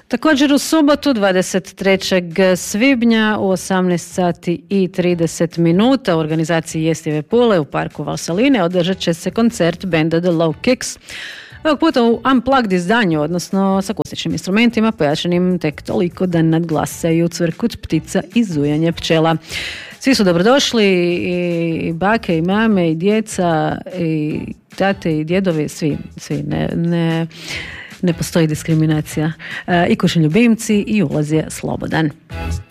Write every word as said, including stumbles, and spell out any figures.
Također u subotu dvadeset trećeg svibnja u osamnaest sati i trideset minuta u organizaciji Jestive Pule u parku Valsaline održat će se koncert benda The Low Kicks. Ovog puta u unplugged izdanju, odnosno s akustičnim instrumentima pojačanim tek toliko da nadglasaju cvrkut ptica i zujanje pčela. Svi su dobrodošli, i bake i mame i djeca i tate i djedovi, svi, svi ne, ne, ne postoji diskriminacija. E, i kućni ljubimci i ulaz je slobodan.